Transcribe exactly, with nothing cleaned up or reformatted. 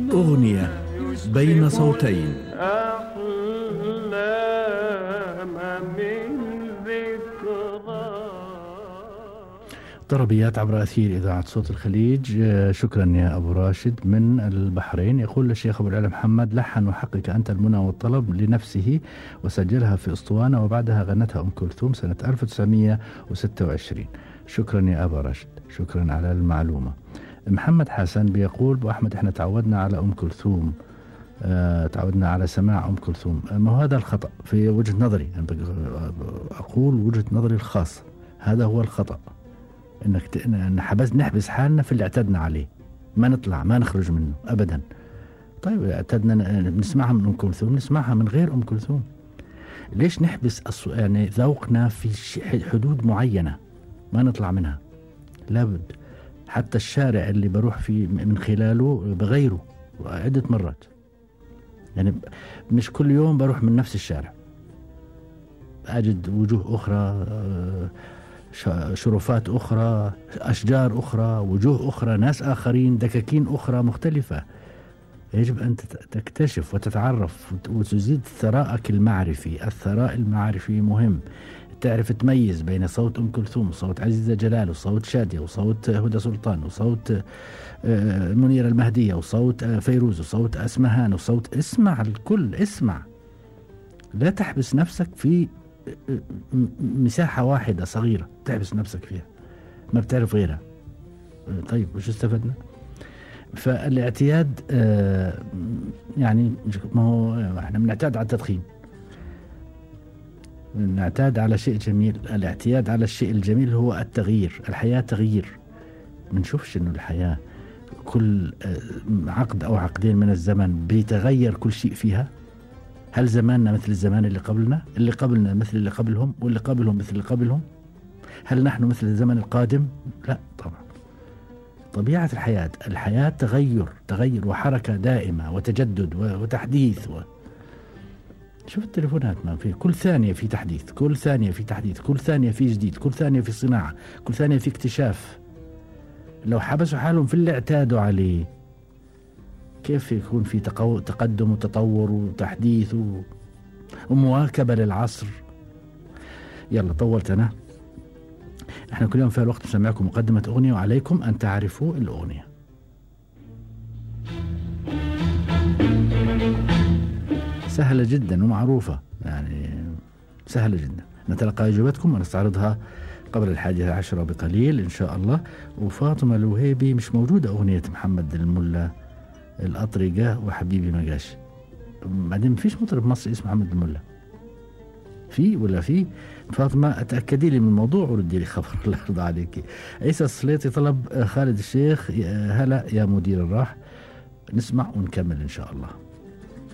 أغنية بين صوتين. طربيات عبر أثير إذاعة صوت الخليج. شكرا يا أبو راشد من البحرين. يقول الشيخ أبو العلا محمد: لحن وحقق أنت المنى والطلب لنفسه وسجلها في أسطوانة وبعدها غنتها أم كلثوم سنة ألف وتسعمئة وستة وعشرين. شكرا يا أبو راشد، شكرا على المعلومة. محمد حسن بيقول: أبو أحمد إحنا تعودنا على أم كلثوم، آه، تعودنا على سماع أم كلثوم. ما هو هذا الخطأ في وجهة نظري، أقول وجهة نظري الخاصة، هذا هو الخطأ، انك نحبس نحبس حالنا في اللي اعتدنا عليه، ما نطلع ما نخرج منه ابدا. طيب اعتدنا نسمعها من ام كلثوم، نسمعها من غير ام كلثوم. ليش نحبس يعني ذوقنا في حدود معينة ما نطلع منها؟ لابد. حتى الشارع اللي بروح فيه من خلاله بغيره عدة مرات، يعني مش كل يوم بروح من نفس الشارع، أجد وجوه أخرى، شرفات أخرى، أشجار أخرى، وجوه أخرى، ناس آخرين، دكاكين أخرى مختلفة. يجب أن تكتشف وتتعرف وتزيد ثراءك المعرفي. الثراء المعرفي مهم. تعرف تميز بين صوت أم كلثوم وصوت عزيزة جلال وصوت شادية وصوت هدى سلطان وصوت منيرة المهدية وصوت فيروز وصوت أسمهان وصوت. اسمع الكل، اسمع، لا تحبس نفسك في مساحة واحدة صغيرة تحبس نفسك فيها ما بتعرف غيرها. طيب وش استفدنا؟ فالاعتياد آه يعني ما هو احنا بنعتاد على التدخين، نعتاد على شيء جميل. الاعتياد على الشيء الجميل هو التغيير. الحياة تغيير. منشوفش انه الحياة كل عقد او عقدين من الزمن بيتغير كل شيء فيها؟ هل زماننا مثل الزمان اللي قبلنا؟ اللي قبلنا مثل اللي قبلهم؟ واللي قبلهم مثل اللي قبلهم؟ هل نحن مثل الزمن القادم؟ لا طبعا. طبيعة الحياة، الحياة تغير تغير وحركة دائمة وتجدد وتحديث و... شوف التليفونات ما في، كل ثانية في تحديث، كل ثانية في تحديث، كل ثانية في جديد، كل ثانية في صناعة، كل ثانية في اكتشاف. لو حبسوا حالهم في اللي اعتادوا عليه كيف يكون في تقو... تقدم وتطور وتحديث و... ومواكبة للعصر؟ يلا طولت أنا. احنا كل يوم في الوقت نسمعكم مقدمة أغنية وعليكم أن تعرفوا الأغنية. سهلة جدا ومعروفة، يعني سهلة جدا. نتلقى إجابتكم ونستعرضها قبل الحادية عشرة بقليل إن شاء الله. وفاطمة الوهيبي: مش موجودة أغنية محمد الملا الأطرقة وحبيبي ما جاش. بعدين مفيش مطرب مصري اسمه محمد الملا، في ولا في؟ فاطمة اتأكدي لي من الموضوع وردي لي خبر. الله يرضى عليك. عيسى السليطي طلب خالد الشيخ: هلا يا مدير الراح. نسمع ونكمل إن شاء الله.